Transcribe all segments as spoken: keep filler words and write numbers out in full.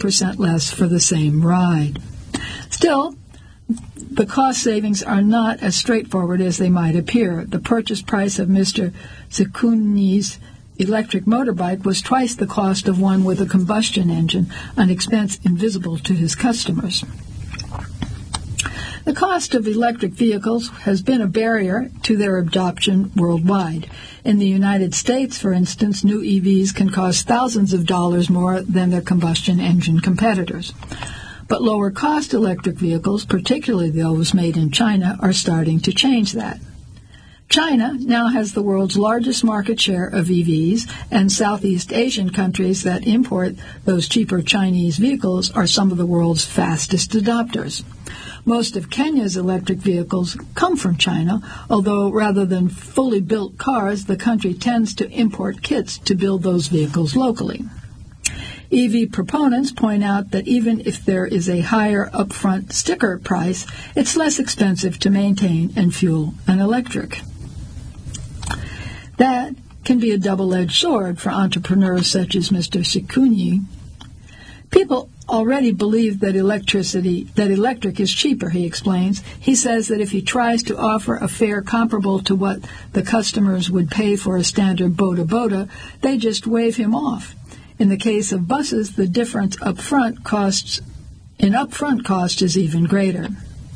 percent less for the same ride. Still, the cost savings are not as straightforward as they might appear. The purchase price of Mister Ciccuni's electric motorbike was twice the cost of one with a combustion engine, an expense invisible to his customers. The cost of electric vehicles has been a barrier to their adoption worldwide. In the United States, for instance, new E Vs can cost thousands of dollars more than their combustion engine competitors. But lower-cost electric vehicles, particularly those made in China, are starting to change that. China now has the world's largest market share of E Vs, and Southeast Asian countries that import those cheaper Chinese vehicles are some of the world's fastest adopters. Most of Kenya's electric vehicles come from China, although rather than fully built cars, the country tends to import kits to build those vehicles locally. E V proponents point out that even if there is a higher upfront sticker price, it's less expensive to maintain and fuel an electric. That can be a double-edged sword for entrepreneurs such as Mister Ciccuni. People already believe that electricity, that electric is cheaper, he explains. He says that if he tries to offer a fare comparable to what the customers would pay for a standard boda-boda, they just wave him off. In the case of buses, the difference upfront costs in upfront cost is even greater.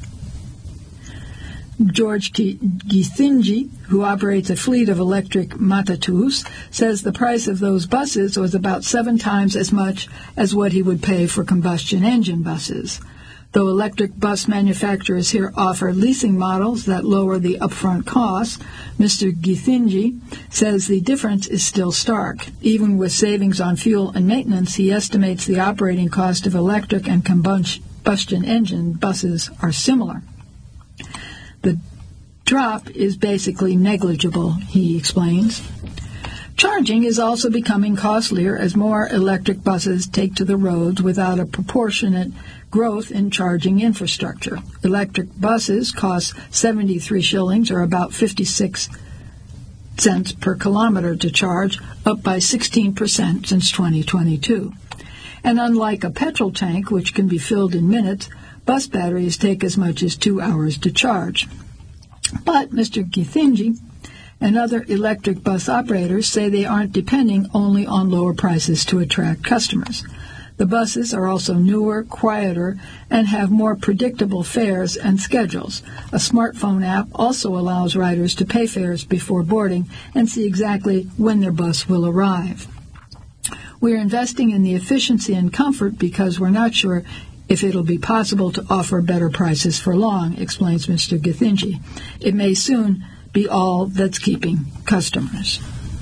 George Githinji, who operates a fleet of electric matatus, says the price of those buses was about seven times as much as what he would pay for combustion engine buses. Though electric bus manufacturers here offer leasing models that lower the upfront costs, Mister Githinji says the difference is still stark. Even with savings on fuel and maintenance, he estimates the operating cost of electric and combustion engine buses are similar. The drop is basically negligible, he explains. Charging is also becoming costlier as more electric buses take to the roads without a proportionate growth in charging infrastructure. Electric buses cost seventy-three shillings, or about fifty-six cents per kilometer to charge, up by sixteen percent since twenty twenty-two. And unlike a petrol tank, which can be filled in minutes, bus batteries take as much as two hours to charge. But Mister Githinji and other electric bus operators say they aren't depending only on lower prices to attract customers. The buses are also newer, quieter, and have more predictable fares and schedules. A smartphone app also allows riders to pay fares before boarding and see exactly when their bus will arrive. We're investing in the efficiency and comfort because we're not sure if it'll be possible to offer better prices for long, explains Mister Githinji. It may soon be all that's keeping customers.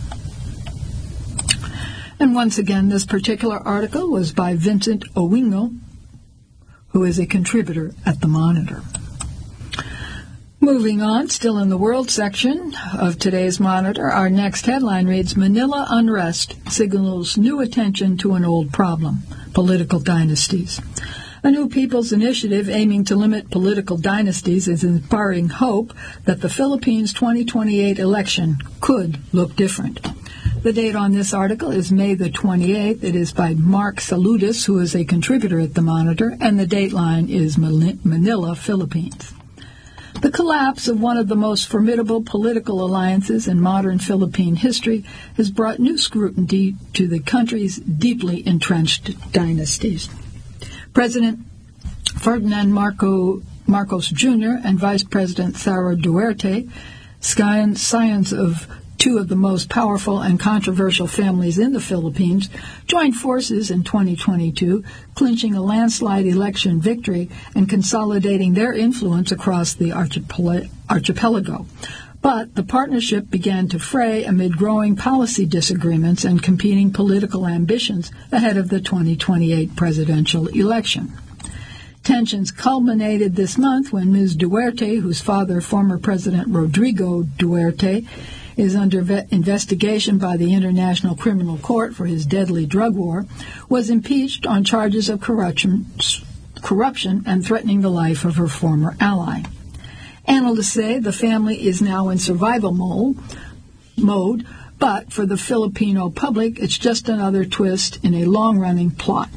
And once again, this particular article was by Vincent Owingo, who is a contributor at The Monitor. Moving on, still in the world section of today's Monitor, our next headline reads, Manila unrest signals new attention to an old problem, political dynasties. A new people's initiative aiming to limit political dynasties is inspiring hope that the Philippines' twenty twenty-eight election could look different. The date on this article is May the twenty-eighth. It is by Mark Saludis, who is a contributor at The Monitor, and the date line is Manila, Philippines. The collapse of one of the most formidable political alliances in modern Philippine history has brought new scrutiny to the country's deeply entrenched dynasties. President Ferdinand Marco, Marcos Junior and Vice President Sara Duterte, scions of two of the most powerful and controversial families in the Philippines, joined forces in twenty twenty-two, clinching a landslide election victory and consolidating their influence across the archipelago. But the partnership began to fray amid growing policy disagreements and competing political ambitions ahead of the twenty twenty-eight presidential election. Tensions culminated this month when Miz Duterte, whose father, former President Rodrigo Duterte, is under ve- investigation by the International Criminal Court for his deadly drug war, was impeached on charges of corruption, corruption and threatening the life of her former ally. Analysts say the family is now in survival mode, mode, but for the Filipino public, it's just another twist in a long-running plot.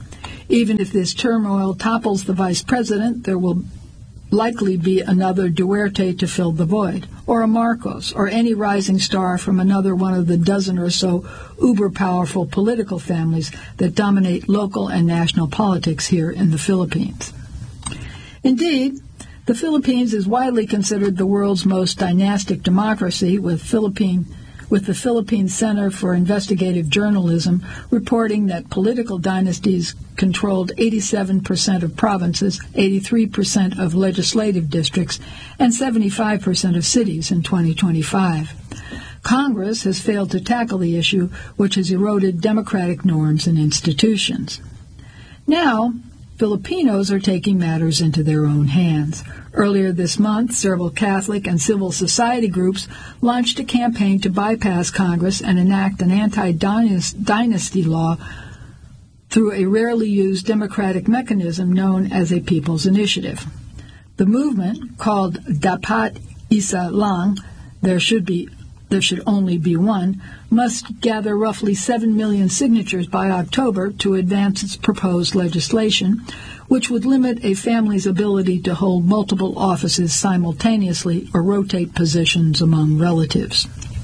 Even if this turmoil topples the vice president, there will likely be another Duterte to fill the void, or a Marcos, or any rising star from another one of the dozen or so uber-powerful political families that dominate local and national politics here in the Philippines. Indeed, the Philippines is widely considered the world's most dynastic democracy, with Philippine with the Philippine Center for Investigative Journalism reporting that political dynasties controlled eighty-seven percent of provinces, eighty-three percent of legislative districts, and seventy-five percent of cities in twenty twenty-five. Congress has failed to tackle the issue, which has eroded democratic norms and institutions. Now, Filipinos are taking matters into their own hands. Earlier this month, several Catholic and civil society groups launched a campaign to bypass Congress and enact an anti-dynasty law through a rarely used democratic mechanism known as a People's Initiative. The movement, called Dapat Isa Lang, there should be there should only be one, must gather roughly seven million signatures by October to advance its proposed legislation, which would limit a family's ability to hold multiple offices simultaneously or rotate positions among relatives.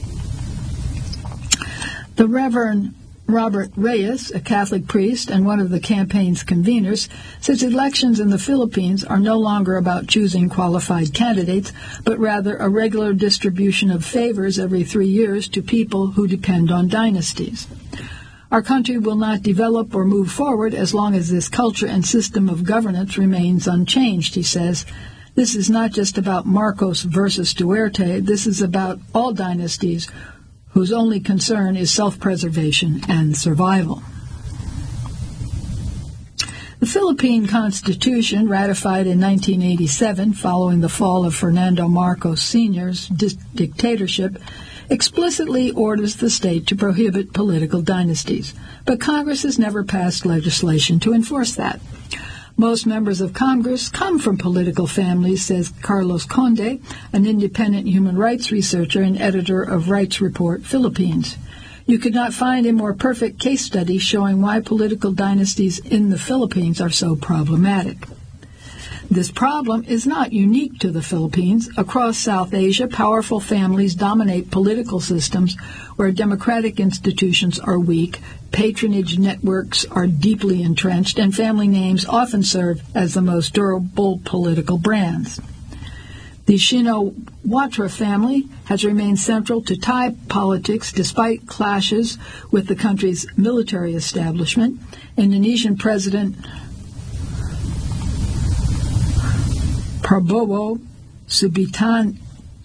The Reverend Robert Reyes, a Catholic priest and one of the campaign's conveners, says elections in the Philippines are no longer about choosing qualified candidates, but rather a regular distribution of favors every three years to people who depend on dynasties. Our country will not develop or move forward as long as this culture and system of governance remains unchanged, he says. This is not just about Marcos versus Duterte. This is about all dynasties whose only concern is self-preservation and survival. The Philippine Constitution, ratified in nineteen eighty-seven following the fall of Fernando Marcos Senior's dictatorship, explicitly orders the state to prohibit political dynasties, but Congress has never passed legislation to enforce that. Most members of Congress come from political families, says Carlos Conde, an independent human rights researcher and editor of Rights Report Philippines. You could not find a more perfect case study showing why political dynasties in the Philippines are so problematic. This problem is not unique to the Philippines. Across South Asia, powerful families dominate political systems where democratic institutions are weak, patronage networks are deeply entrenched, and family names often serve as the most durable political brands. The Shinawatra family has remained central to Thai politics despite clashes with the country's military establishment. Indonesian President Prabowo Subianto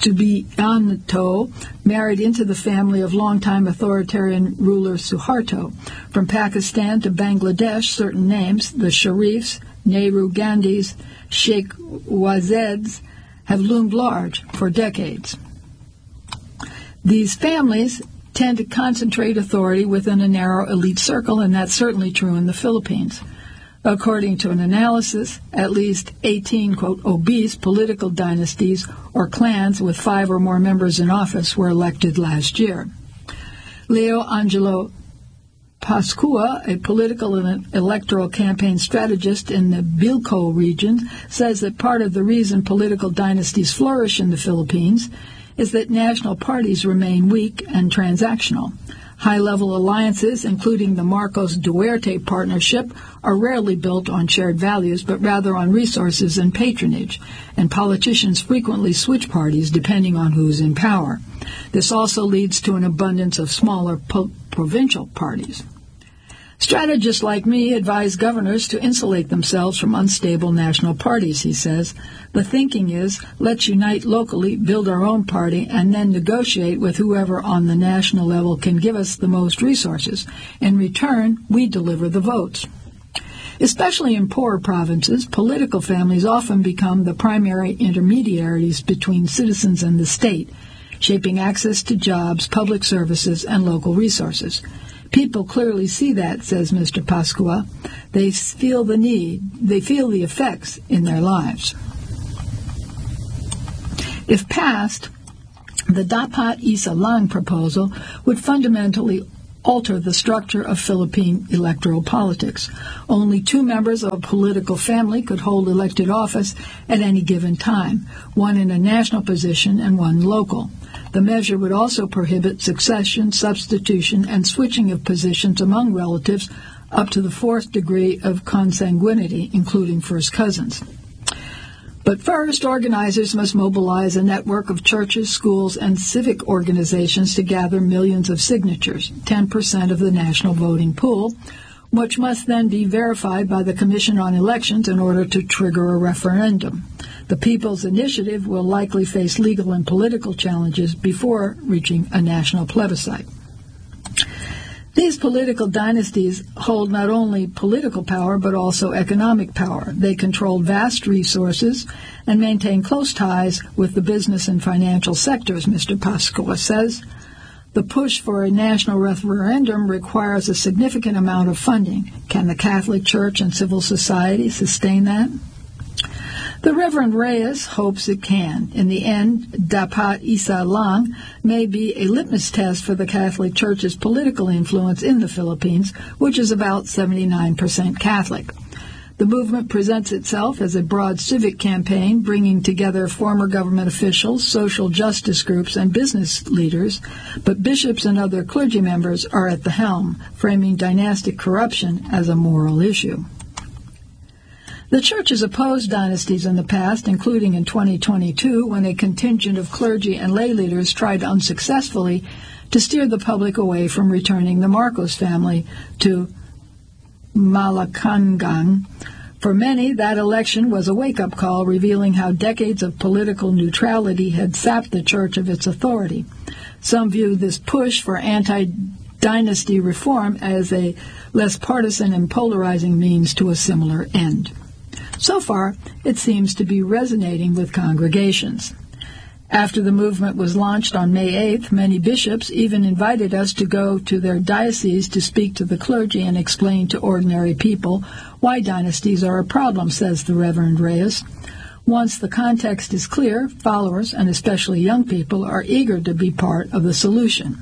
married into the family of longtime authoritarian ruler Suharto. From Pakistan to Bangladesh, certain names, the Sharifs, Nehru Gandhis, Sheikh Wazeds, have loomed large for decades. These families tend to concentrate authority within a narrow elite circle, and that's certainly true in the Philippines. According to an analysis, at least eighteen, quote, obese political dynasties or clans with five or more members in office were elected last year. Leo Angelo Pascua, a political and electoral campaign strategist in the Bilco region, says that part of the reason political dynasties flourish in the Philippines is that national parties remain weak and transactional. High-level alliances, including the Marcos-Duterte partnership, are rarely built on shared values, but rather on resources and patronage, and politicians frequently switch parties depending on who's in power. This also leads to an abundance of smaller po- provincial parties. Strategists like me advise governors to insulate themselves from unstable national parties, he says. The thinking is, let's unite locally, build our own party, and then negotiate with whoever on the national level can give us the most resources. In return, we deliver the votes. Especially in poorer provinces, political families often become the primary intermediaries between citizens and the state, shaping access to jobs, public services, and local resources. People clearly see that, says Mister Pascua. They feel the need, they feel the effects in their lives. If passed, the Dapat Isa Lang proposal would fundamentally alter the structure of Philippine electoral politics. Only two members of a political family could hold elected office at any given time, one in a national position and one local. The measure would also prohibit succession, substitution, and switching of positions among relatives up to the fourth degree of consanguinity, including first cousins. But first, organizers must mobilize a network of churches, schools, and civic organizations to gather millions of signatures, ten percent of the national voting pool, which must then be verified by the Commission on Elections in order to trigger a referendum. The People's Initiative will likely face legal and political challenges before reaching a national plebiscite. These political dynasties hold not only political power but also economic power. They control vast resources and maintain close ties with the business and financial sectors, Mister Pascua says. The push for a national referendum requires a significant amount of funding. Can the Catholic Church and civil society sustain that? The Reverend Reyes hopes it can. In the end, Dapat Isa Lang may be a litmus test for the Catholic Church's political influence in the Philippines, which is about seventy-nine percent Catholic. The movement presents itself as a broad civic campaign, bringing together former government officials, social justice groups, and business leaders, but bishops and other clergy members are at the helm, framing dynastic corruption as a moral issue. The Church has opposed dynasties in the past, including in twenty twenty-two, when a contingent of clergy and lay leaders tried unsuccessfully to steer the public away from returning the Marcos family to Malacanang. For many, that election was a wake-up call, revealing how decades of political neutrality had sapped the Church of its authority. Some view this push for anti-dynasty reform as a less partisan and polarizing means to a similar end. So far, it seems to be resonating with congregations. After the movement was launched on May eighth, many bishops even invited us to go to their diocese to speak to the clergy and explain to ordinary people why dynasties are a problem, says the Reverend Reyes. Once the context is clear, followers, and especially young people, are eager to be part of the solution.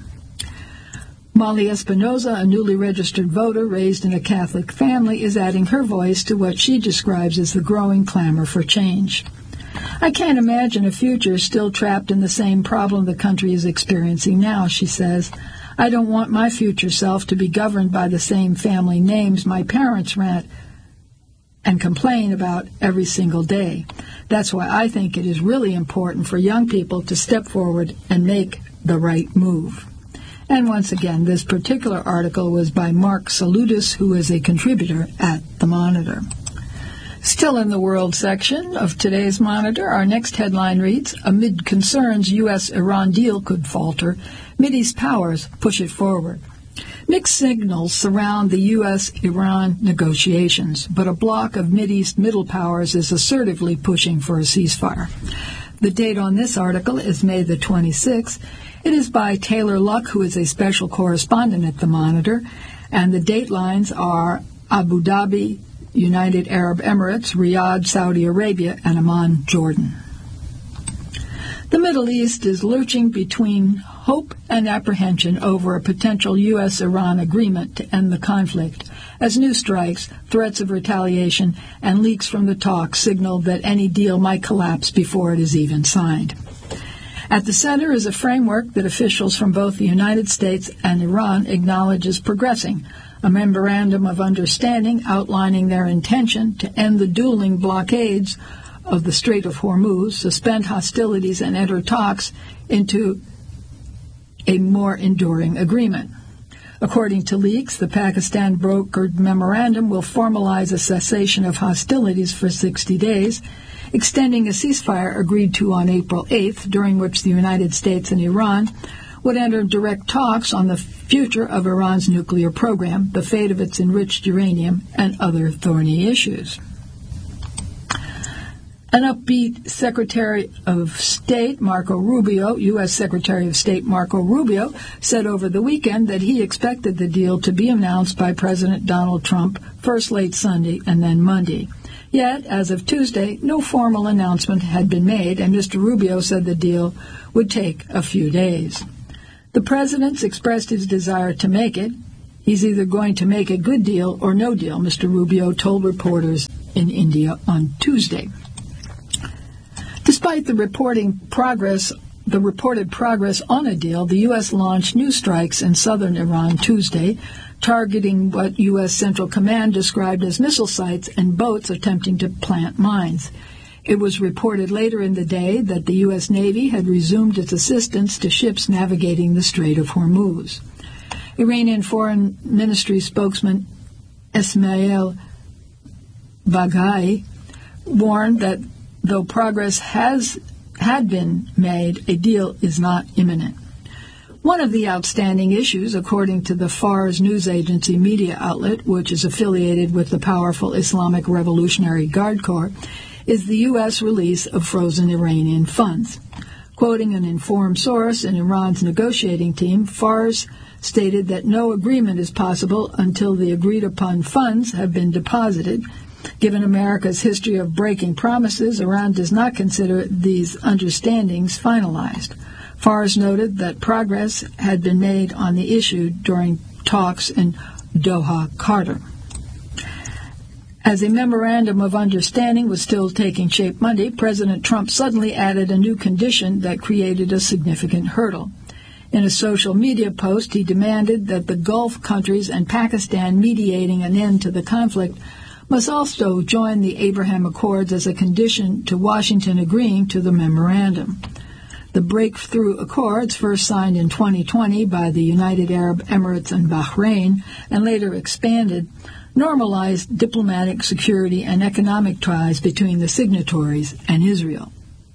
Molly Espinoza, a newly registered voter raised in a Catholic family, is adding her voice to what she describes as the growing clamor for change. I can't imagine a future still trapped in the same problem the country is experiencing now, she says. I don't want my future self to be governed by the same family names my parents rant and complain about every single day. That's why I think it is really important for young people to step forward and make the right move. And once again, this particular article was by Mark Salutis, who is a contributor at The Monitor. Still in the world section of today's Monitor, our next headline reads, Amid concerns U S Iran deal could falter, Mideast powers push it forward. Mixed signals surround the U S Iran negotiations, but a bloc of Mideast middle powers is assertively pushing for a ceasefire. The date on this article is May the twenty-sixth. It is by Taylor Luck, who is a special correspondent at The Monitor, and the datelines are Abu Dhabi, United Arab Emirates, Riyadh, Saudi Arabia, and Amman, Jordan. The Middle East is lurching between hope and apprehension over a potential U S Iran agreement to end the conflict, as new strikes, threats of retaliation, and leaks from the talks signal that any deal might collapse before it is even signed. At the center is a framework that officials from both the United States and Iran acknowledge is progressing, a memorandum of understanding outlining their intention to end the dueling blockades of the Strait of Hormuz, suspend hostilities, and enter talks into a more enduring agreement. According to leaks, the Pakistan-brokered memorandum will formalize a cessation of hostilities for sixty days, extending a ceasefire agreed to on April eighth, during which the United States and Iran would enter direct talks on the future of Iran's nuclear program, the fate of its enriched uranium, and other thorny issues. An upbeat Secretary of State, Marco Rubio, U S Secretary of State Marco Rubio, said over the weekend that he expected the deal to be announced by President Donald Trump first late Sunday and then Monday. Yet, as of Tuesday, no formal announcement had been made, and Mister Rubio said the deal would take a few days. The The president's expressed his desire to make it. He's either going to make a good deal or no deal, Mister Rubio told reporters in India on Tuesday. Despite the reporting progress, the reported progress on a deal, the U S launched new strikes in southern Iran Tuesday, targeting what U S Central Command described as missile sites and boats attempting to plant mines. It was reported later in the day that the U S Navy had resumed its assistance to ships navigating the Strait of Hormuz. Iranian Foreign Ministry spokesman Ismail Baghai warned that though progress has had been made, a deal is not imminent. One of the outstanding issues, according to the Fars news agency media outlet, which is affiliated with the powerful Islamic Revolutionary Guard Corps, is the U S release of frozen Iranian funds. Quoting an informed source in Iran's negotiating team, Fars stated that no agreement is possible until the agreed-upon funds have been deposited. Given America's history of breaking promises, Iran does not consider these understandings finalized. Fars noted that progress had been made on the issue during talks in Doha, Qatar. As a memorandum of understanding was still taking shape Monday, President Trump suddenly added a new condition that created a significant hurdle. In a social media post, he demanded that the Gulf countries and Pakistan mediating an end to the conflict must also join the Abraham Accords as a condition to Washington agreeing to the memorandum. The Breakthrough Accords, first signed in twenty twenty by the United Arab Emirates and Bahrain, and later expanded, normalized diplomatic, security, and economic ties between the signatories and Israel.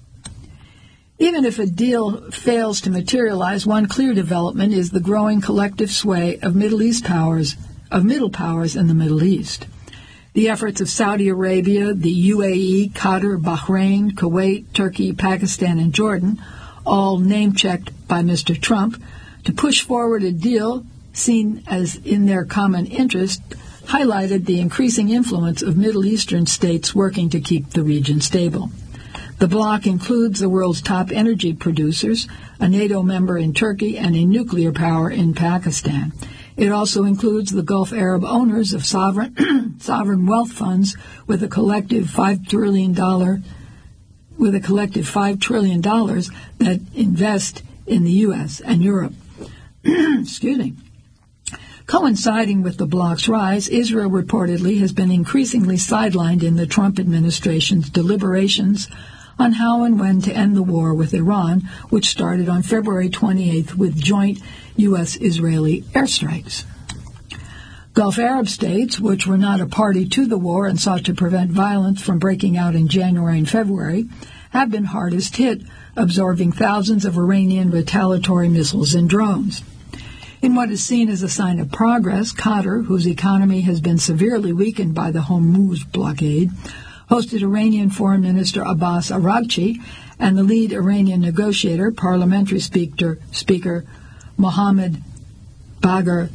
Even if a deal fails to materialize, one clear development is the growing collective sway of Middle East powers, of middle powers in the Middle East. The efforts of Saudi Arabia, the U A E, Qatar, Bahrain, Kuwait, Turkey, Pakistan, and Jordan, all name-checked by Mister Trump, to push forward a deal seen as in their common interest, highlighted the increasing influence of Middle Eastern states working to keep the region stable. The bloc includes the world's top energy producers, a NATO member in Turkey, and a nuclear power in Pakistan. It also includes the Gulf Arab owners of sovereign sovereign wealth funds with a collective five trillion dollars with a collective five trillion dollars that invest in the U S and Europe. Excuse me. Coinciding with the bloc's rise, Israel reportedly has been increasingly sidelined in the Trump administration's deliberations on how and when to end the war with Iran, which started on February twenty-eighth with joint U S-Israeli airstrikes. Gulf Arab states, which were not a party to the war and sought to prevent violence from breaking out in January and February, have been hardest hit, absorbing thousands of Iranian retaliatory missiles and drones. In what is seen as a sign of progress, Qatar, whose economy has been severely weakened by the Hormuz blockade, hosted Iranian Foreign Minister Abbas Araghchi and the lead Iranian negotiator, Parliamentary Speaker, Speaker Mohammad Bagher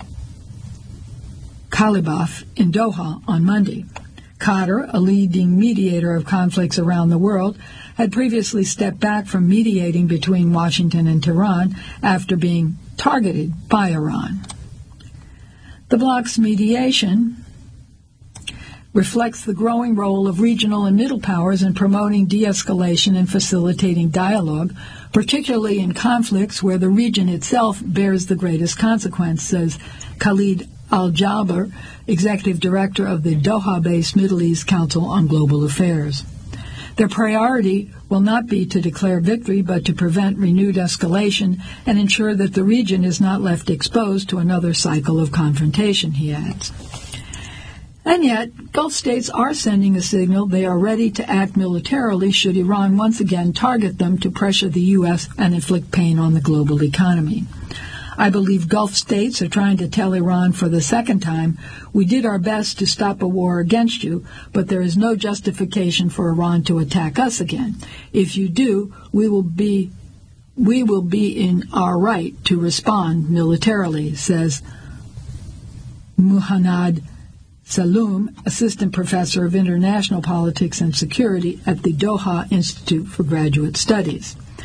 Khalibaf in Doha on Monday. Qatar, a leading mediator of conflicts around the world, had previously stepped back from mediating between Washington and Tehran after being targeted by Iran. The bloc's mediation reflects the growing role of regional and middle powers in promoting de-escalation and facilitating dialogue, particularly in conflicts where the region itself bears the greatest consequence, says Khalid Al-Jaber, executive director of the Doha-based Middle East Council on Global Affairs. Their priority will not be to declare victory, but to prevent renewed escalation and ensure that the region is not left exposed to another cycle of confrontation, he adds. And yet, Gulf states are sending a signal they are ready to act militarily should Iran once again target them to pressure the U S and inflict pain on the global economy. I believe Gulf states are trying to tell Iran for the second time, we did our best to stop a war against you, but there is no justification for Iran to attack us again. If you do, we will be we will be in our right to respond militarily, says Muhannad Saloom, assistant professor of international politics and security at the Doha Institute for Graduate Studies.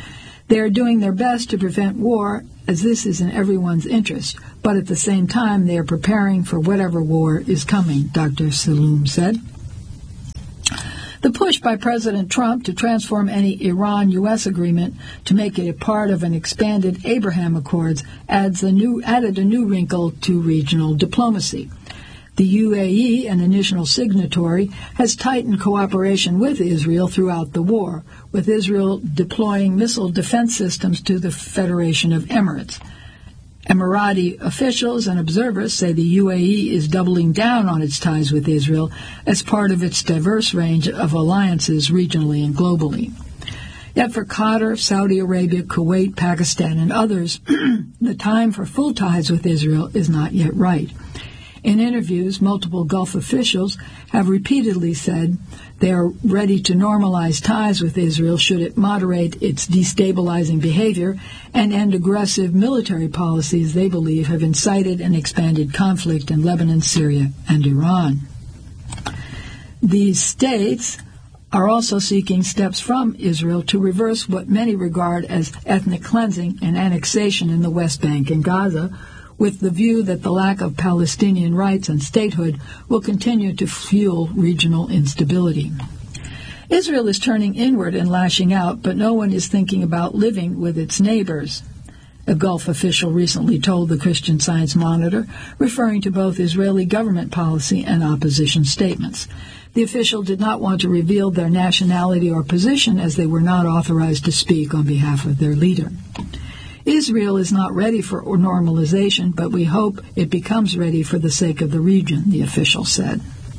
They are doing their best to prevent war, as this is in everyone's interest, but at the same time they are preparing for whatever war is coming, Doctor Saloom said. The push by President Trump to transform any Iran-U S agreement to make it a part of an expanded Abraham Accords adds a new, added a new wrinkle to regional diplomacy. The U A E, an initial signatory, has tightened cooperation with Israel throughout the war, with Israel deploying missile defense systems to the Federation of Emirates. Emirati officials and observers say the U A E is doubling down on its ties with Israel as part of its diverse range of alliances regionally and globally. Yet for Qatar, Saudi Arabia, Kuwait, Pakistan, and others, the time for full ties with Israel is not yet right. In interviews, multiple Gulf officials have repeatedly said they are ready to normalize ties with Israel should it moderate its destabilizing behavior and end aggressive military policies they believe have incited and expanded conflict in Lebanon, Syria, and Iran. These states are also seeking steps from Israel to reverse what many regard as ethnic cleansing and annexation in the West Bank and Gaza, with the view that the lack of Palestinian rights and statehood will continue to fuel regional instability. Israel is turning inward and lashing out, but no one is thinking about living with its neighbors, a Gulf official recently told the Christian Science Monitor, referring to both Israeli government policy and opposition statements. The official did not want to reveal their nationality or position, as they were not authorized to speak on behalf of their leader. Israel is not ready for normalization, but we hope it becomes ready for the sake of the region, the official said.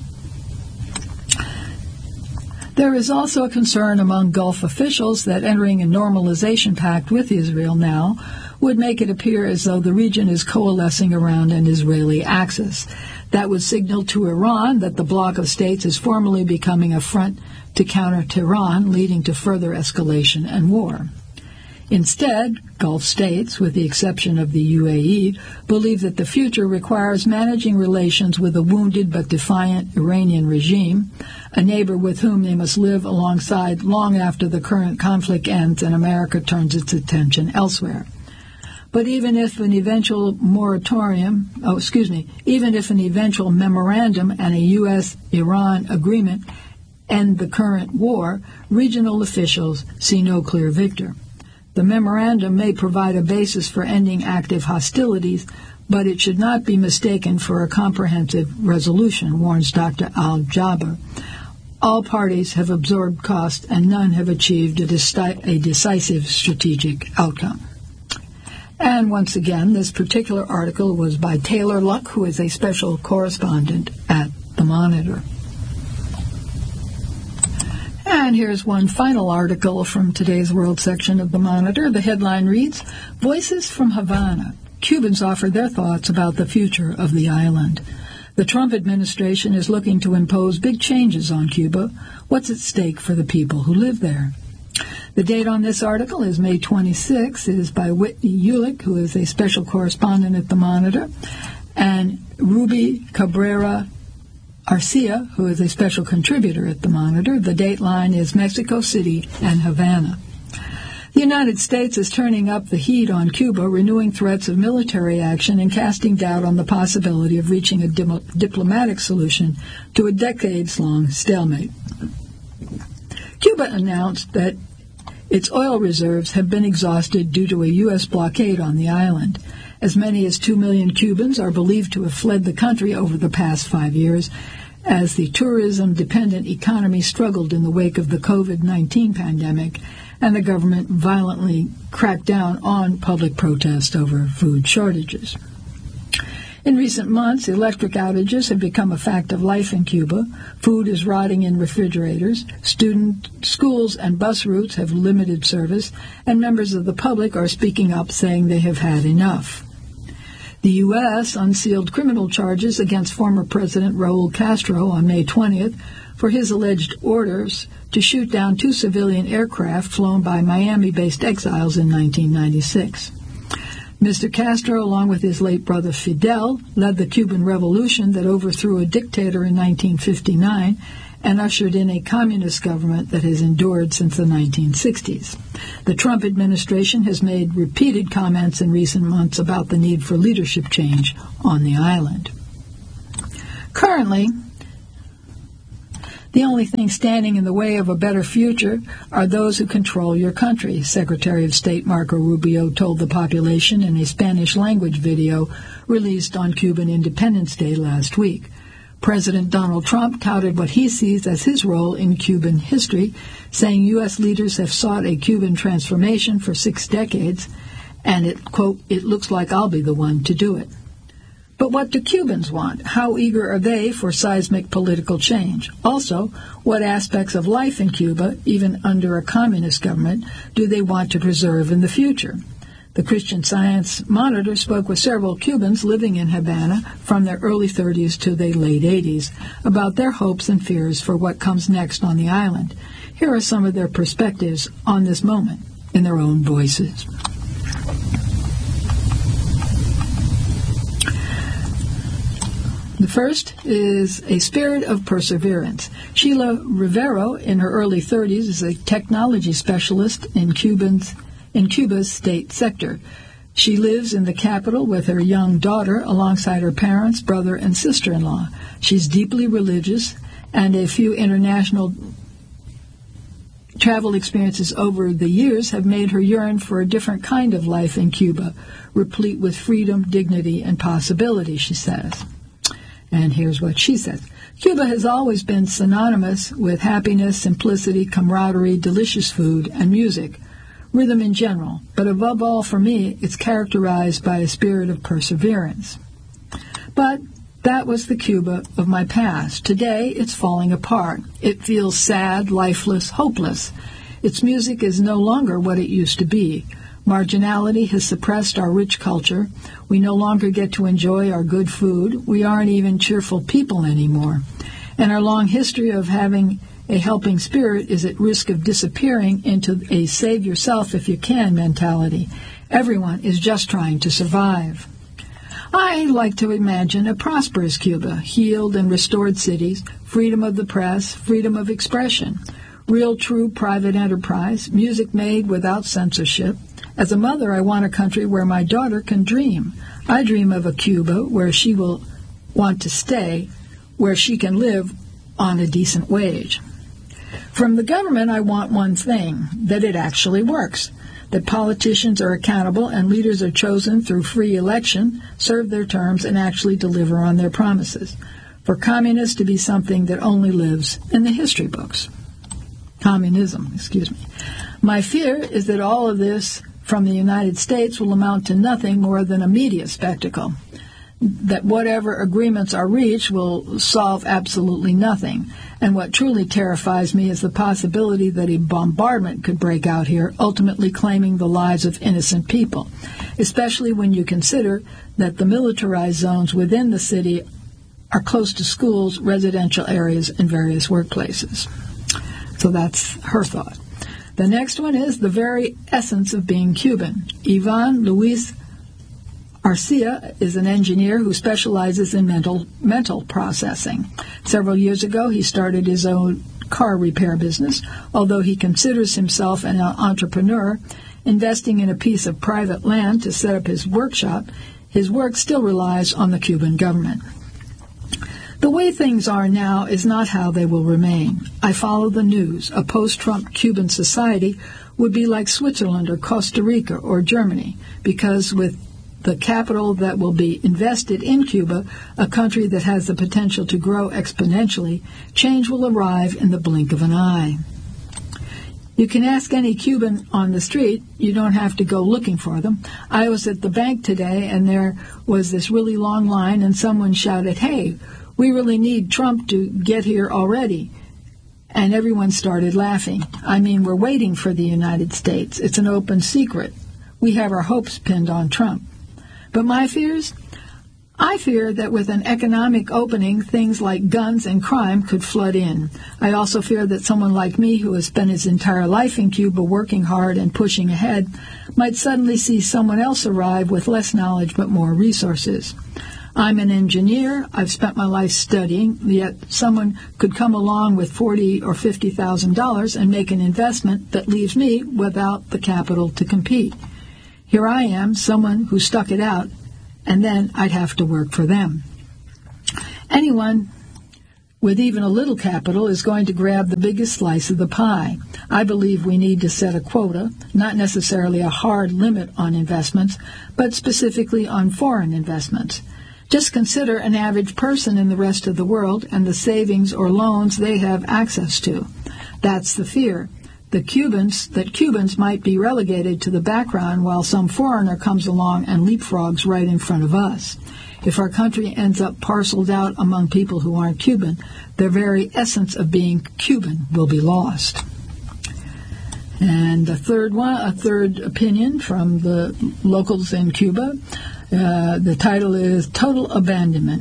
There is also a concern among Gulf officials that entering a normalization pact with Israel now would make it appear as though the region is coalescing around an Israeli axis. That would signal to Iran that the bloc of states is formally becoming a front to counter Tehran, leading to further escalation and war. Instead, Gulf states, with the exception of the U A E, believe that the future requires managing relations with a wounded but defiant Iranian regime, a neighbor with whom they must live alongside long after the current conflict ends and America turns its attention elsewhere. But even if an eventual moratorium, oh, excuse me, even if an eventual memorandum and a U S Iran agreement end the current war, regional officials see no clear victor. The memorandum may provide a basis for ending active hostilities, but it should not be mistaken for a comprehensive resolution, warns Doctor Al-Jaber. All parties have absorbed cost, and none have achieved a, deci- a decisive strategic outcome. And once again, this particular article was by Taylor Luck, who is a special correspondent at The Monitor. And here's one final article from today's World section of The Monitor. The headline reads, Voices from Havana. Cubans offer their thoughts about the future of the island. The Trump administration is looking to impose big changes on Cuba. What's at stake for the people who live there? The date on this article is May twenty-sixth. It is by Whitney Ulick, who is a special correspondent at The Monitor, and Ruby Cabrera Arcia, who is a special contributor at The Monitor. The dateline is Mexico City and Havana. The United States is turning up the heat on Cuba, renewing threats of military action and casting doubt on the possibility of reaching a dim- diplomatic solution to a decades-long stalemate. Cuba announced that its oil reserves have been exhausted due to a U S blockade on the island. As many as two million Cubans are believed to have fled the country over the past five years as the tourism-dependent economy struggled in the wake of the covid nineteen pandemic and the government violently cracked down on public protest over food shortages. In recent months, electric outages have become a fact of life in Cuba. Food is rotting in refrigerators. Student schools and bus routes have limited service, and members of the public are speaking up, saying they have had enough. The U S unsealed criminal charges against former President Raul Castro on May twentieth for his alleged orders to shoot down two civilian aircraft flown by Miami-based exiles in nineteen ninety-six. Mister Castro, along with his late brother Fidel, led the Cuban Revolution that overthrew a dictator in nineteen fifty-nine and ushered in a communist government that has endured since the nineteen sixties. The Trump administration has made repeated comments in recent months about the need for leadership change on the island. Currently, the only thing standing in the way of a better future are those who control your country, Secretary of State Marco Rubio told the population in a Spanish-language video released on Cuban Independence Day last week. President Donald Trump touted what he sees as his role in Cuban history, saying U S leaders have sought a Cuban transformation for six decades, and it, quote, it looks like I'll be the one to do it. But what do Cubans want? How eager are they for seismic political change? Also, what aspects of life in Cuba, even under a communist government, do they want to preserve in the future? The Christian Science Monitor spoke with several Cubans living in Havana from their early thirties to their late eighties about their hopes and fears for what comes next on the island. Here are some of their perspectives on this moment in their own voices. The first is a spirit of perseverance. Sheila Rivero, in her early thirties, is a technology specialist in Cubans, in Cuba's state sector. She lives in the capital with her young daughter alongside her parents, brother, and sister-in-law. She's deeply religious, and a few international travel experiences over the years have made her yearn for a different kind of life in Cuba, replete with freedom, dignity, and possibility, she says. And here's what she says. Cuba has always been synonymous with happiness, simplicity, camaraderie, delicious food, and music, rhythm in general. But above all, for me, it's characterized by a spirit of perseverance. But that was the Cuba of my past. Today, it's falling apart. It feels sad, lifeless, hopeless. Its music is no longer what it used to be. Marginality has suppressed our rich culture. We no longer get to enjoy our good food. We aren't even cheerful people anymore. And our long history of having a helping spirit is at risk of disappearing into a save-yourself-if-you-can mentality. Everyone is just trying to survive. I like to imagine a prosperous Cuba, healed and restored cities, freedom of the press, freedom of expression, real true private enterprise, music made without censorship. As a mother, I want a country where my daughter can dream. I dream of a Cuba where she will want to stay, where she can live on a decent wage. From the government, I want one thing, that it actually works, that politicians are accountable and leaders are chosen through free election, serve their terms, and actually deliver on their promises. For communists to be something that only lives in the history books. Communism, excuse me. My fear is that all of this from the United States will amount to nothing more than a media spectacle, that whatever agreements are reached will solve absolutely nothing. And what truly terrifies me is the possibility that a bombardment could break out here, ultimately claiming the lives of innocent people, especially when you consider that the militarized zones within the city are close to schools, residential areas, and various workplaces. So that's her thought. The next one is the very essence of being Cuban. Ivan Luis Arcia is an engineer who specializes in mental mental processing. Several years ago, he started his own car repair business. Although he considers himself an entrepreneur, investing in a piece of private land to set up his workshop, his work still relies on the Cuban government. The way things are now is not how they will remain. I follow the news. A post-Trump Cuban society would be like Switzerland or Costa Rica or Germany, because with the capital that will be invested in Cuba, a country that has the potential to grow exponentially, change will arrive in the blink of an eye. You can ask any Cuban on the street. You don't have to go looking for them. I was at the bank today, and there was this really long line, and someone shouted, "Hey, we really need Trump to get here already." And everyone started laughing. I mean, we're waiting for the United States. It's an open secret. We have our hopes pinned on Trump. But my fears? I fear that with an economic opening, things like guns and crime could flood in. I also fear that someone like me, who has spent his entire life in Cuba working hard and pushing ahead, might suddenly see someone else arrive with less knowledge but more resources. I'm an engineer. I've spent my life studying, yet someone could come along with forty or fifty thousand dollars and make an investment that leaves me without the capital to compete. Here I am, someone who stuck it out, and then I'd have to work for them. Anyone with even a little capital is going to grab the biggest slice of the pie. I believe we need to set a quota, not necessarily a hard limit on investments, but specifically on foreign investments. Just consider an average person in the rest of the world and the savings or loans they have access to. That's the fear. The Cubans, that Cubans might be relegated to the background while some foreigner comes along and leapfrogs right in front of us. If our country ends up parceled out among people who aren't Cuban, their very essence of being Cuban will be lost. And a third one, a third opinion from the locals in Cuba. Uh, the title is Total Abandonment.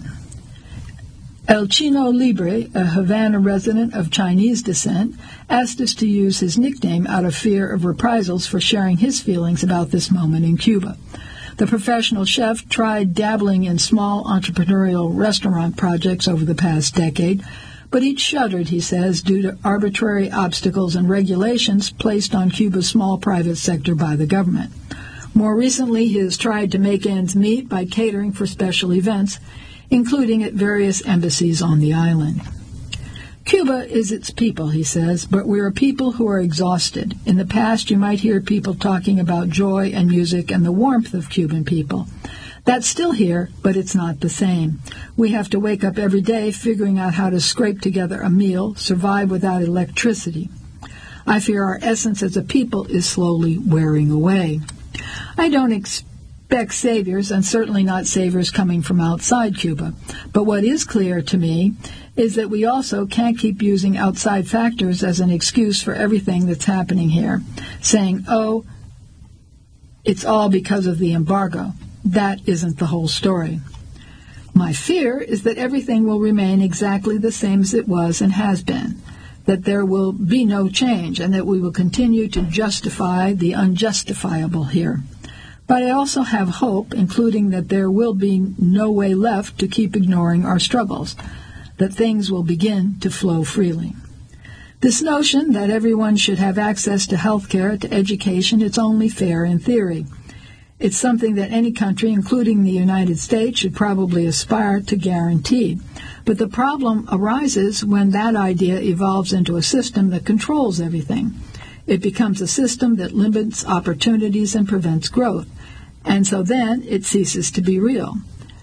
El Chino Libre, a Havana resident of Chinese descent, asked us to use his nickname out of fear of reprisals for sharing his feelings about this moment in Cuba. The professional chef tried dabbling in small entrepreneurial restaurant projects over the past decade, but each shuddered, he says, due to arbitrary obstacles and regulations placed on Cuba's small private sector by the government. More recently, he has tried to make ends meet by catering for special events, including at various embassies on the island. Cuba is its people, he says, but we are people who are exhausted. In the past, you might hear people talking about joy and music and the warmth of Cuban people. That's still here, but it's not the same. We have to wake up every day figuring out how to scrape together a meal, survive without electricity. I fear our essence as a people is slowly wearing away. I don't expect saviors, and certainly not saviors coming from outside Cuba. But what is clear to me is that we also can't keep using outside factors as an excuse for everything that's happening here, saying, oh, it's all because of the embargo. That isn't the whole story. My fear is that everything will remain exactly the same as it was and has been, that there will be no change, and that we will continue to justify the unjustifiable here. But I also have hope, including that there will be no way left to keep ignoring our struggles, that things will begin to flow freely. This notion that everyone should have access to health care, to education, it's only fair in theory. It's something that any country, including the United States, should probably aspire to guarantee. But the problem arises when that idea evolves into a system that controls everything. It becomes a system that limits opportunities and prevents growth. And so then it ceases to be real.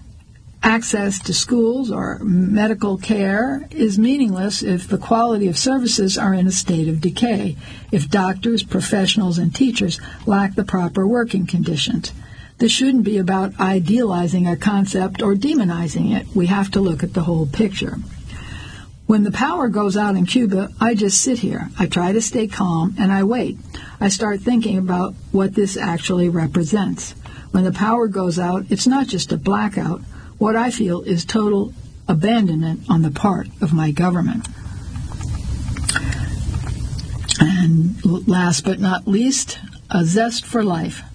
Access to schools or medical care is meaningless if the quality of services are in a state of decay, if doctors, professionals, and teachers lack the proper working conditions. This shouldn't be about idealizing a concept or demonizing it. We have to look at the whole picture. When the power goes out in Cuba, I just sit here. I try to stay calm, and I wait. I start thinking about what this actually represents. When the power goes out, it's not just a blackout. What I feel is total abandonment on the part of my government. And last but not least, a zest for life.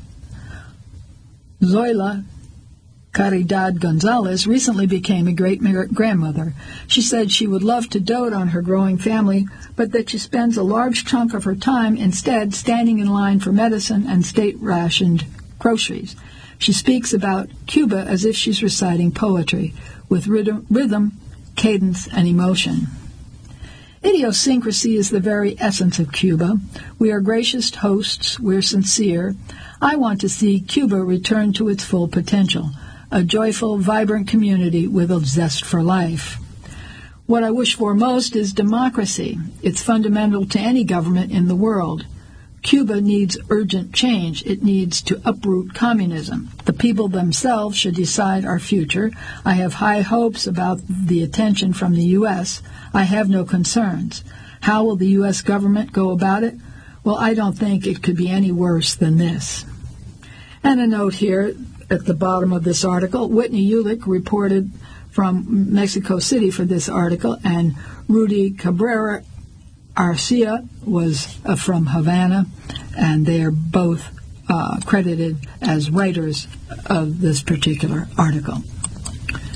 Zoila Caridad Gonzalez recently became a great-grandmother. She said she would love to dote on her growing family, but that she spends a large chunk of her time instead standing in line for medicine and state-rationed groceries. She speaks about Cuba as if she's reciting poetry, with rhythm, rhythm, cadence, and emotion. Idiosyncrasy is the very essence of Cuba. We are gracious hosts. We're sincere. I want to see Cuba return to its full potential, a joyful, vibrant community with a zest for life. What I wish for most is democracy. It's fundamental to any government in the world. Cuba needs urgent change. It needs to uproot communism. The people themselves should decide our future. I have high hopes about the attention from the U S. I have no concerns. How will the U S government go about it? Well, I don't think it could be any worse than this. And a note here at the bottom of this article, Whitney Ulick reported from Mexico City for this article, and Rudy Cabrera Arcia was uh, from Havana, and they are both uh, credited as writers of this particular article.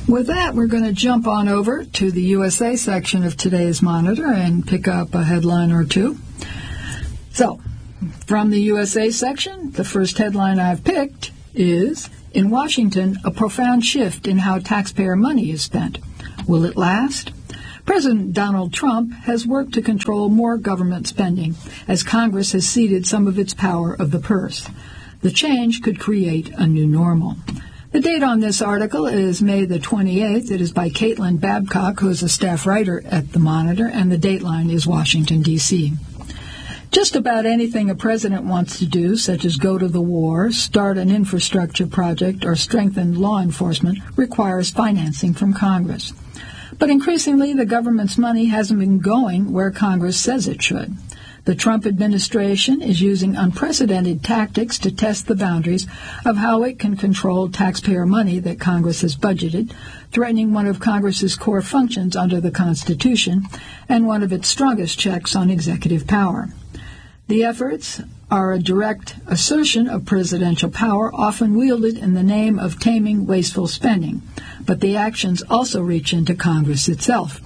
With that, we're going to jump on over to the U S A section of today's Monitor and pick up a headline or two. So, from the U S A section, the first headline I've picked is, in Washington, a profound shift in how taxpayer money is spent. Will it last? President Donald Trump has worked to control more government spending as Congress has ceded some of its power of the purse. The change could create a new normal. The date on this article is May the twenty-eighth. It is by Caitlin Babcock, who is a staff writer at the Monitor, and the dateline is Washington, D C Just about anything a president wants to do, such as go to the war, start an infrastructure project, or strengthen law enforcement, requires financing from Congress. But increasingly, the government's money hasn't been going where Congress says it should. The Trump administration is using unprecedented tactics to test the boundaries of how it can control taxpayer money that Congress has budgeted, threatening one of Congress's core functions under the Constitution and one of its strongest checks on executive power. The efforts are a direct assertion of presidential power, often wielded in the name of taming wasteful spending, but the actions also reach into Congress itself.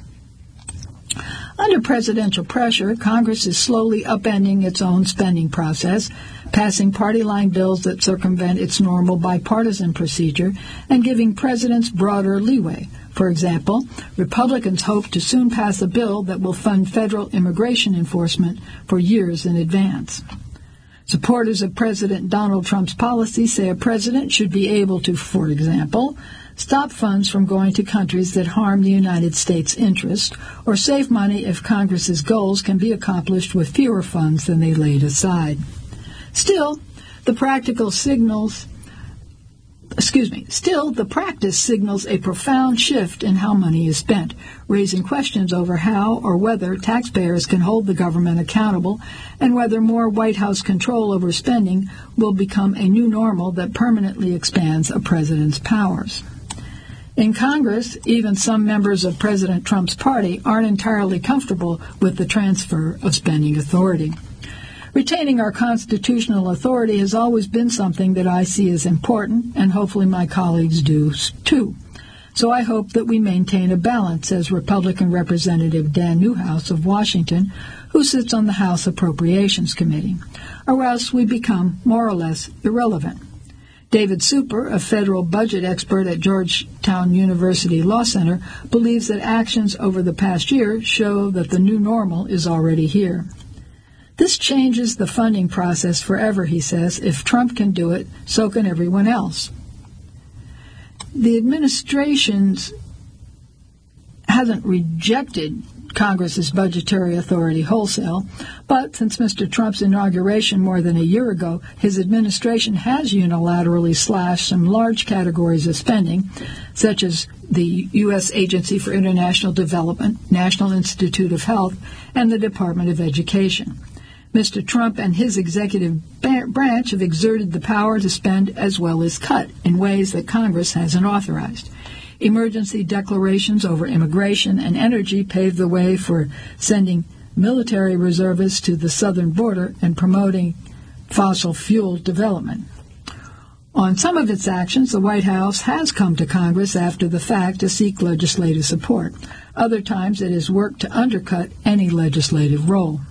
Under presidential pressure, Congress is slowly upending its own spending process, passing party-line bills that circumvent its normal bipartisan procedure, and giving presidents broader leeway. For example, Republicans hope to soon pass a bill that will fund federal immigration enforcement for years in advance. Supporters of President Donald Trump's policy say a president should be able to, for example, stop funds from going to countries that harm the United States' interest, or save money if Congress's goals can be accomplished with fewer funds than they laid aside. Still, the practical signals, excuse me, still the practice signals a profound shift in how money is spent, raising questions over how or whether taxpayers can hold the government accountable and whether more White House control over spending will become a new normal that permanently expands a president's powers. In Congress, even some members of President Trump's party aren't entirely comfortable with the transfer of spending authority. Retaining our constitutional authority has always been something that I see as important, and hopefully my colleagues do too. So I hope that we maintain a balance, says Republican Representative Dan Newhouse of Washington, who sits on the House Appropriations Committee, or else we become more or less irrelevant. David Super, a federal budget expert at Georgetown University Law Center, believes that actions over the past year show that the new normal is already here. This changes the funding process forever, he says. If Trump can do it, so can everyone else. The administration hasn't rejected Congress's budgetary authority wholesale, but since Mister Trump's inauguration more than a year ago, his administration has unilaterally slashed some large categories of spending, such as the U S Agency for International Development, National Institute of Health, and the Department of Education. Mister Trump and his executive branch have exerted the power to spend as well as cut in ways that Congress hasn't authorized. Emergency declarations over immigration and energy paved the way for sending military reservists to the southern border and promoting fossil fuel development. On some of its actions, the White House has come to Congress after the fact to seek legislative support. Other times it has worked to undercut any legislative role.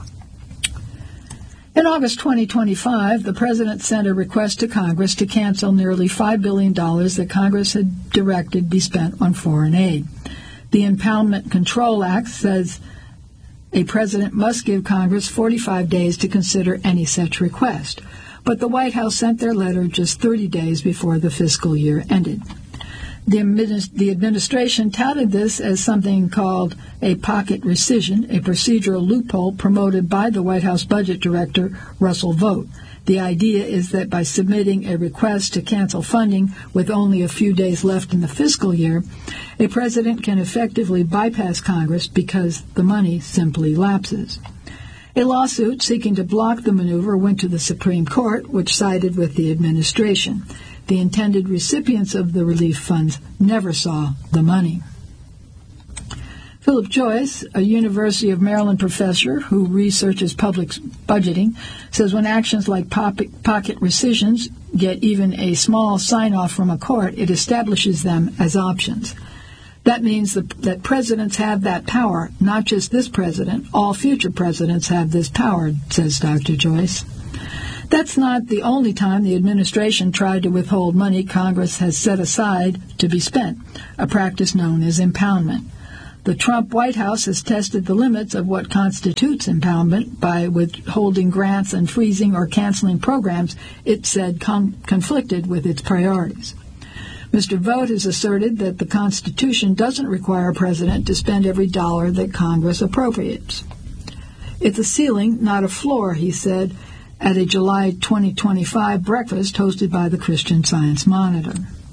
In August twenty twenty-five, the President sent a request to Congress to cancel nearly five billion dollars that Congress had directed be spent on foreign aid. The Impoundment Control Act says a president must give Congress forty-five days to consider any such request, but the White House sent their letter just thirty days before the fiscal year ended. The, administ- the administration touted this as something called a pocket rescission, a procedural loophole promoted by the White House Budget Director, Russell Vought. The idea is that by submitting a request to cancel funding with only a few days left in the fiscal year, a president can effectively bypass Congress because the money simply lapses. A lawsuit seeking to block the maneuver went to the Supreme Court, which sided with the administration. The intended recipients of the relief funds never saw the money. Philip Joyce, a University of Maryland professor who researches public budgeting, says when actions like pocket rescissions get even a small sign-off from a court, it establishes them as options. That means that, that presidents have that power, not just this president. All future presidents have this power, says Doctor Joyce. That's not the only time the administration tried to withhold money Congress has set aside to be spent, a practice known as impoundment. The Trump White House has tested the limits of what constitutes impoundment by withholding grants and freezing or canceling programs it said con- conflicted with its priorities. Mister Vogt has asserted that the Constitution doesn't require a president to spend every dollar that Congress appropriates. It's a ceiling, not a floor, he said at a July twenty twenty-five breakfast hosted by the Christian Science Monitor.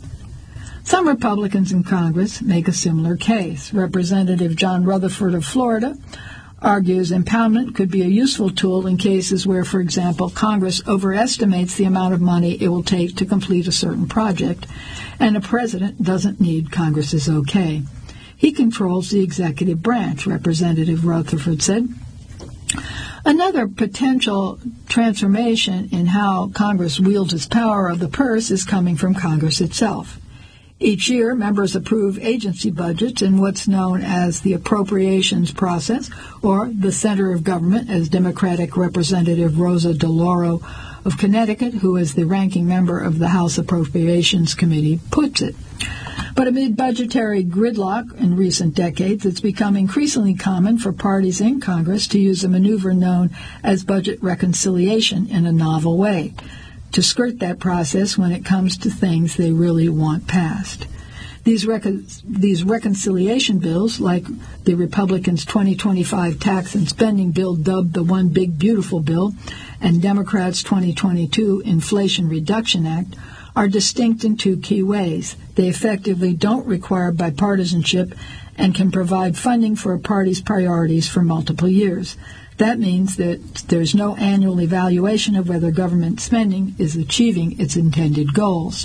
Some Republicans in Congress make a similar case. Representative John Rutherford of Florida argues impoundment could be a useful tool in cases where, for example, Congress overestimates the amount of money it will take to complete a certain project, and a president doesn't need Congress's okay. He controls the executive branch, Representative Rutherford said. Another potential transformation in how Congress wields its power of the purse is coming from Congress itself. Each year, members approve agency budgets in what's known as the appropriations process, or the center of government, as Democratic Representative Rosa DeLauro of Connecticut, who is the ranking member of the House Appropriations Committee, puts it. But amid budgetary gridlock in recent decades, it's become increasingly common for parties in Congress to use a maneuver known as budget reconciliation in a novel way, to skirt that process when it comes to things they really want passed. These, recon- these reconciliation bills, like the Republicans' twenty twenty-five tax and spending bill dubbed the One Big Beautiful Bill and Democrats' twenty twenty-two Inflation Reduction Act, are distinct in two key ways. They effectively don't require bipartisanship and can provide funding for a party's priorities for multiple years. That means that there's no annual evaluation of whether government spending is achieving its intended goals.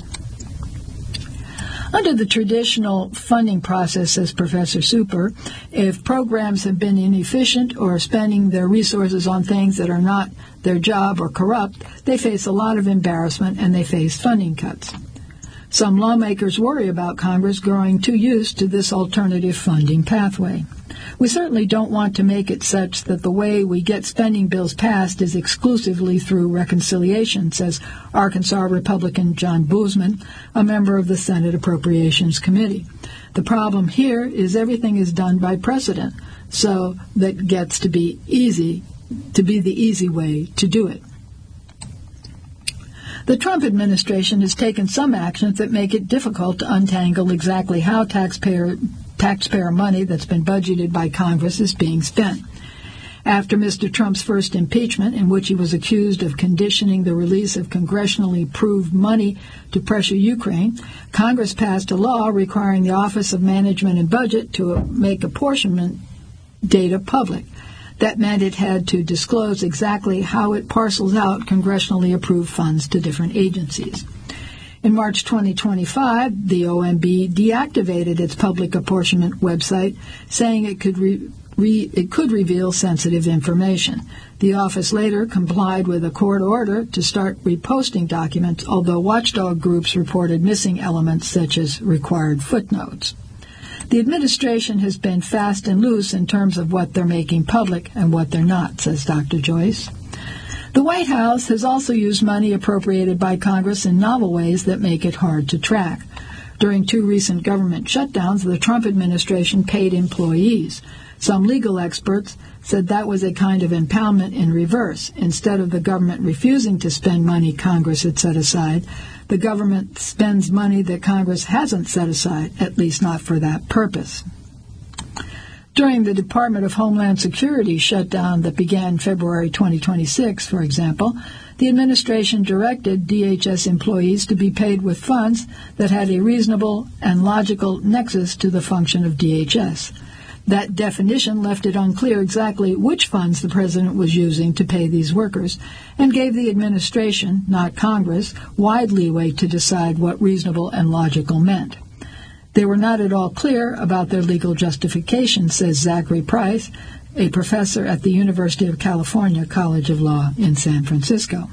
Under the traditional funding process, says Professor Super, if programs have been inefficient or spending their resources on things that are not their job or corrupt, they face a lot of embarrassment and they face funding cuts. Some lawmakers worry about Congress growing too used to this alternative funding pathway. We certainly don't want to make it such that the way we get spending bills passed is exclusively through reconciliation, says Arkansas Republican John Boozman, a member of the Senate Appropriations Committee. The problem here is everything is done by precedent, so that gets to be easy, to be the easy way to do it. The Trump administration has taken some actions that make it difficult to untangle exactly how taxpayer taxpayer money that's been budgeted by Congress is being spent. After Mister Trump's first impeachment, in which he was accused of conditioning the release of congressionally approved money to pressure Ukraine, Congress passed a law requiring the Office of Management and Budget to make apportionment data public. That meant it had to disclose exactly how it parcels out congressionally approved funds to different agencies. In March twenty twenty-five, the O M B deactivated its public apportionment website, saying it could re- re- it could reveal sensitive information. The office later complied with a court order to start reposting documents, although watchdog groups reported missing elements such as required footnotes. The administration has been fast and loose in terms of what they're making public and what they're not, says Doctor Joyce. The White House has also used money appropriated by Congress in novel ways that make it hard to track. During two recent government shutdowns, the Trump administration paid employees. Some legal experts said that was a kind of impoundment in reverse. Instead of the government refusing to spend money Congress had set aside, the government spends money that Congress hasn't set aside, at least not for that purpose. During the Department of Homeland Security shutdown that began February twenty twenty-six, for example, the administration directed D H S employees to be paid with funds that had a reasonable and logical nexus to the function of D H S. That definition left it unclear exactly which funds the president was using to pay these workers and gave the administration, not Congress, wide leeway to decide what reasonable and logical meant. They were not at all clear about their legal justification, says Zachary Price, a professor at the University of California College of Law in San Francisco.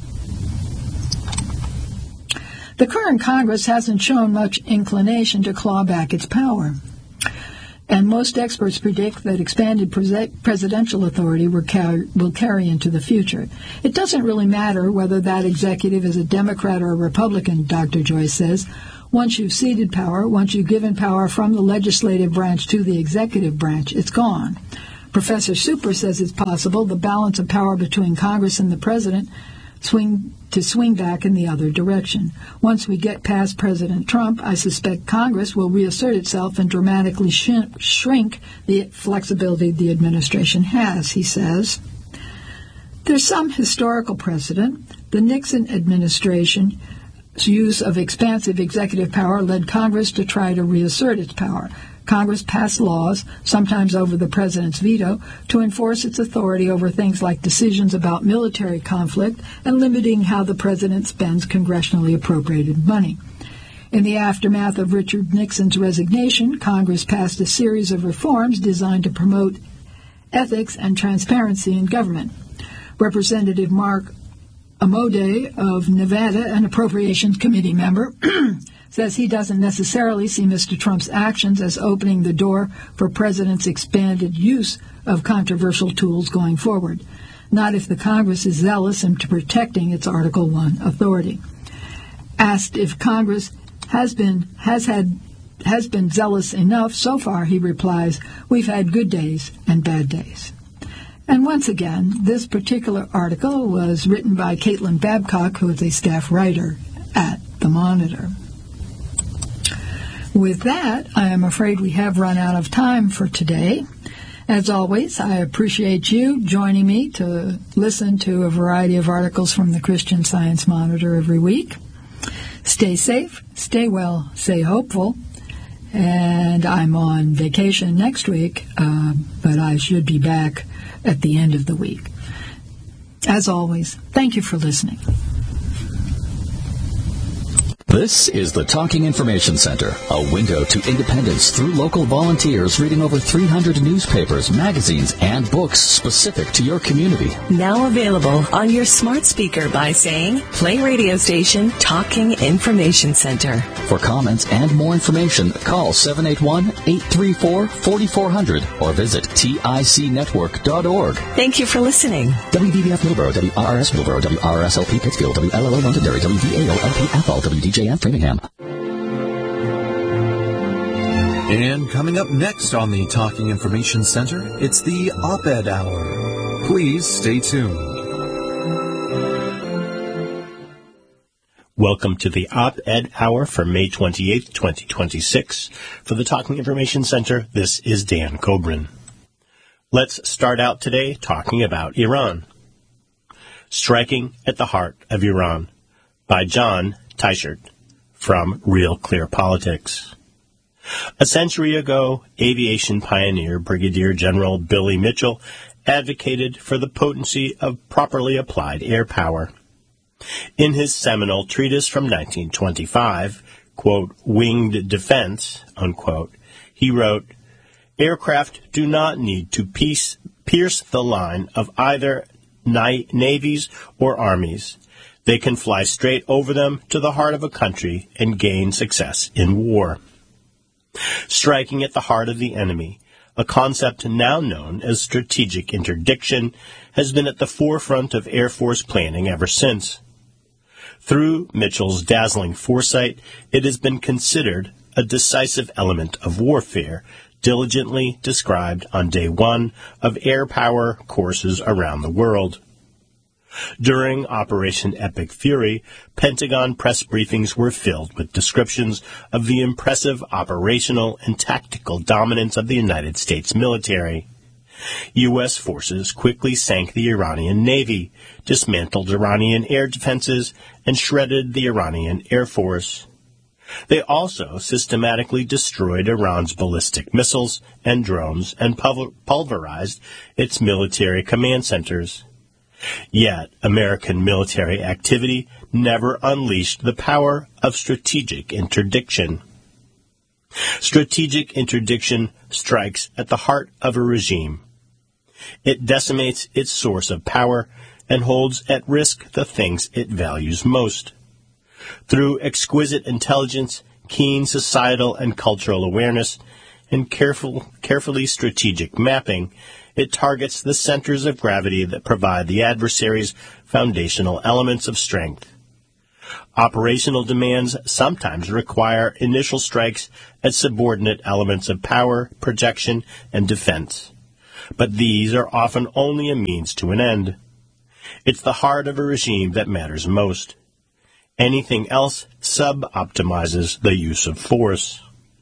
The current Congress hasn't shown much inclination to claw back its power, and most experts predict that expanded pres- presidential authority will carry, will carry into the future. It doesn't really matter whether that executive is a Democrat or a Republican, Doctor Joyce says. Once you've ceded power, once you've given power from the legislative branch to the executive branch, it's gone. Professor Super says it's possible the balance of power between Congress and the president swing to swing back in the other direction. Once we get past President Trump, I suspect Congress will reassert itself and dramatically sh- shrink the flexibility the administration has, he says. There's some historical precedent. The Nixon administration use of expansive executive power led Congress to try to reassert its power. Congress passed laws, sometimes over the president's veto, to enforce its authority over things like decisions about military conflict and limiting how the president spends congressionally appropriated money. In the aftermath of Richard Nixon's resignation, Congress passed a series of reforms designed to promote ethics and transparency in government. Representative Mark Amodei of Nevada, an Appropriations Committee member, says he doesn't necessarily see Mister Trump's actions as opening the door for President's expanded use of controversial tools going forward, not if the Congress is zealous in protecting its Article One authority. Asked if Congress has been has had has been zealous enough so far, he replies, "We've had good days and bad days." And once again, this particular article was written by Caitlin Babcock, who is a staff writer at The Monitor. With that, I am afraid we have run out of time for today. As always, I appreciate you joining me to listen to a variety of articles from the Christian Science Monitor every week. Stay safe, stay well, stay hopeful. And I'm on vacation next week, uh, but I should be back at the end of the week. As always, thank you for listening. This is the Talking Information Center, a window to independence through local volunteers reading over three hundred newspapers, magazines, and books specific to your community. Now available on your smart speaker by saying, play radio station Talking Information Center. For comments and more information, call seven eight one, eight three four, four four zero zero or visit tic network dot org. Thank you for listening. W B B F Middleborough, W R R S Middleborough, W R R S L P Pittsfield, W L L O Londonderry, W V A O L P Athol, W D J F Framingham. And coming up next on the Talking Information Center, it's the Op-Ed Hour. Please stay tuned. Welcome to the Op-Ed Hour for May twenty-eighth, twenty twenty-six. For the Talking Information Center, this is Dan Cobrin. Let's start out today talking about Iran. Striking at the Heart of Iran by John Teichert from Real Clear Politics. A century ago, aviation pioneer Brigadier General Billy Mitchell advocated for the potency of properly applied air power. In his seminal treatise from nineteen twenty-five, quote, Winged Defense, unquote, he wrote, aircraft do not need to piece, pierce the line of either na- navies or armies. They can fly straight over them to the heart of a country and gain success in war. Striking at the heart of the enemy, a concept now known as strategic interdiction, has been at the forefront of Air Force planning ever since. Through Mitchell's dazzling foresight, it has been considered a decisive element of warfare, diligently described on day one of air power courses around the world. During Operation Epic Fury, Pentagon press briefings were filled with descriptions of the impressive operational and tactical dominance of the United States military. U S forces quickly sank the Iranian Navy, dismantled Iranian air defenses, and shredded the Iranian Air Force. They also systematically destroyed Iran's ballistic missiles and drones and pulverized its military command centers. Yet, American military activity never unleashed the power of strategic interdiction. Strategic interdiction strikes at the heart of a regime. It decimates its source of power and holds at risk the things it values most. Through exquisite intelligence, keen societal and cultural awareness, and careful, carefully strategic mapping, it targets the centers of gravity that provide the adversary's foundational elements of strength. Operational demands sometimes require initial strikes at subordinate elements of power, projection, and defense. But these are often only a means to an end. It's the heart of a regime that matters most. Anything else sub-optimizes the use of force.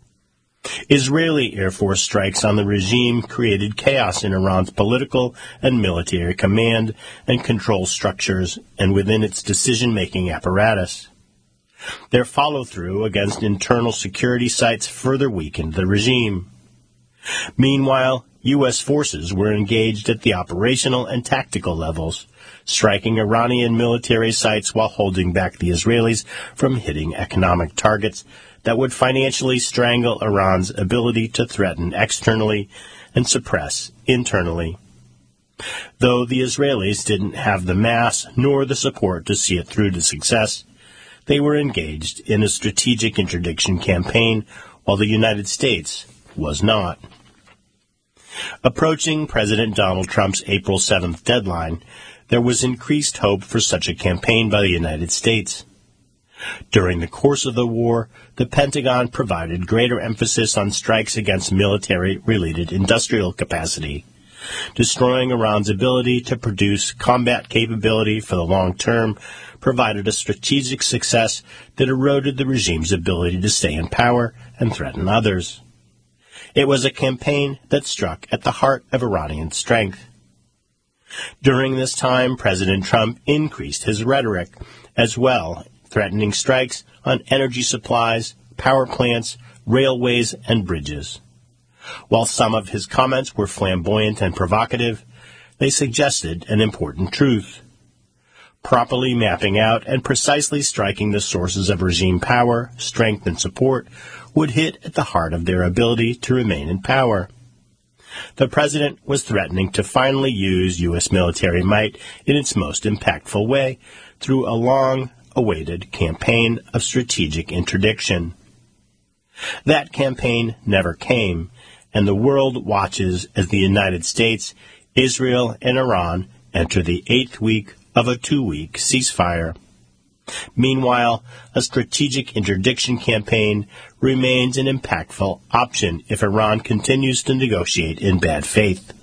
Israeli Air Force strikes on the regime created chaos in Iran's political and military command and control structures and within its decision-making apparatus. Their follow-through against internal security sites further weakened the regime. Meanwhile, U S forces were engaged at the operational and tactical levels, striking Iranian military sites while holding back the Israelis from hitting economic targets that would financially strangle Iran's ability to threaten externally and suppress internally. Though the Israelis didn't have the mass nor the support to see it through to success, they were engaged in a strategic interdiction campaign while the United States was not. Approaching President Donald Trump's April seventh deadline, there was increased hope for such a campaign by the United States. During the course of the war, the Pentagon provided greater emphasis on strikes against military-related industrial capacity, destroying Iran's ability to produce combat capability for the long term provided a strategic success that eroded the regime's ability to stay in power and threaten others. It was a campaign that struck at the heart of Iranian strength. During this time, President Trump increased his rhetoric as well, threatening strikes on energy supplies, power plants, railways, and bridges. While some of his comments were flamboyant and provocative, they suggested an important truth. Properly mapping out and precisely striking the sources of regime power, strength, and support would hit at the heart of their ability to remain in power. The president was threatening to finally use U S military might in its most impactful way through a long-awaited campaign of strategic interdiction. That campaign never came, and the world watches as the United States, Israel, and Iran enter the eighth week of a two-week ceasefire. Meanwhile, a strategic interdiction campaign remains an impactful option if Iran continues to negotiate in bad faith.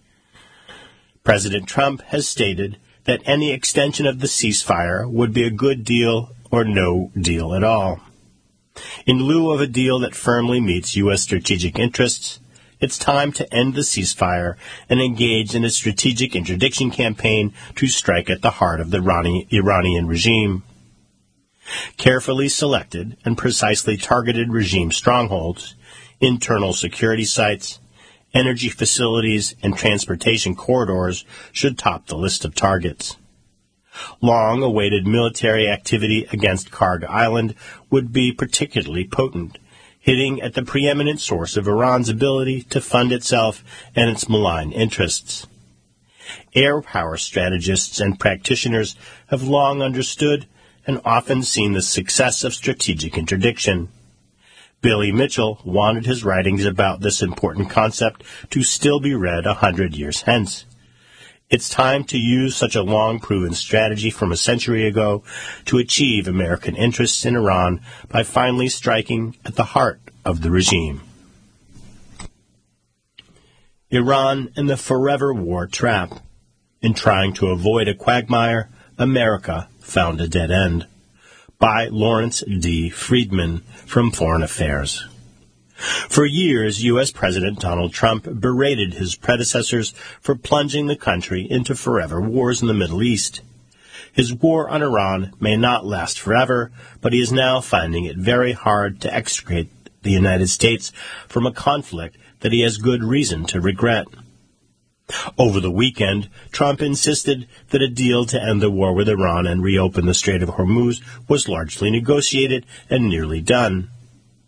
President Trump has stated that any extension of the ceasefire would be a good deal or no deal at all. In lieu of a deal that firmly meets U S strategic interests, it's time to end the ceasefire and engage in a strategic interdiction campaign to strike at the heart of the Iranian regime. Carefully selected and precisely targeted regime strongholds, internal security sites, energy facilities, and transportation corridors should top the list of targets. Long-awaited military activity against Karg Island would be particularly potent, hitting at the preeminent source of Iran's ability to fund itself and its malign interests. Air power strategists and practitioners have long understood and often seen the success of strategic interdiction. Billy Mitchell wanted his writings about this important concept to still be read a hundred years hence. It's time to use such a long-proven strategy from a century ago to achieve American interests in Iran by finally striking at the heart of the regime. Iran and the forever war trap. In trying to avoid a quagmire, America found a dead end. By Lawrence D. Friedman from Foreign Affairs. For years, U S President Donald Trump berated his predecessors for plunging the country into forever wars in the Middle East. His war on Iran may not last forever, but he is now finding it very hard to extricate the United States from a conflict that he has good reason to regret. Over the weekend, Trump insisted that a deal to end the war with Iran and reopen the Strait of Hormuz was largely negotiated and nearly done.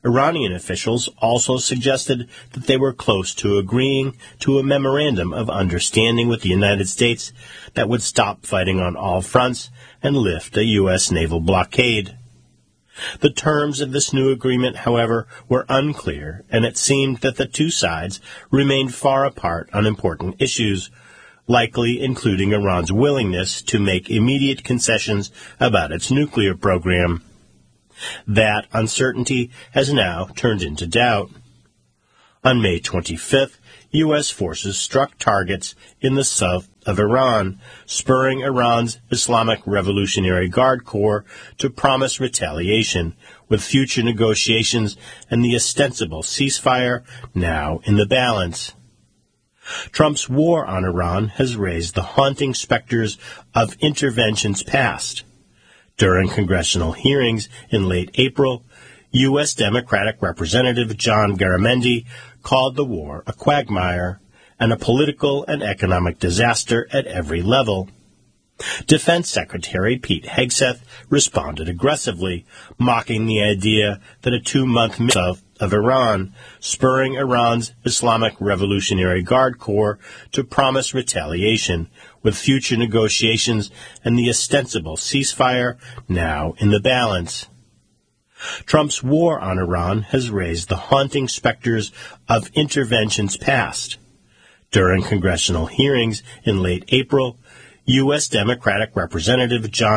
Iranian officials also suggested that they were close to agreeing to a memorandum of understanding with the United States that would stop fighting on all fronts and lift a U S naval blockade. The terms of this new agreement, however, were unclear, and it seemed that the two sides remained far apart on important issues, likely including Iran's willingness to make immediate concessions about its nuclear program. That uncertainty has now turned into doubt. On May twenty-fifth, U S forces struck targets in the south of Iran, spurring Iran's Islamic Revolutionary Guard Corps to promise retaliation, with future negotiations and the ostensible ceasefire now in the balance. Trump's war on Iran has raised the haunting specters of interventions past. During congressional hearings in late April, U S Democratic Representative John Garamendi called the war a quagmire and a political and economic disaster at every level. Defense Secretary Pete Hegseth responded aggressively, mocking the idea that a two-month south of Iran, spurring Iran's Islamic Revolutionary Guard Corps to promise retaliation, with future negotiations and the ostensible ceasefire now in the balance. Trump's war on Iran has raised the haunting specters of interventions past. During congressional hearings in late April, U S Democratic Representative John